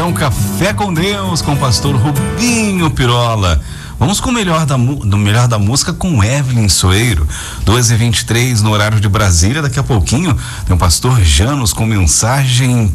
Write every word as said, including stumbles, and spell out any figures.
então Café com Deus com o pastor Rubinho Pirola. Vamos com o melhor da, do melhor da música com Evelyn Soeiro, doze e vinte e três no horário de Brasília. Daqui a pouquinho tem o pastor Janos com mensagem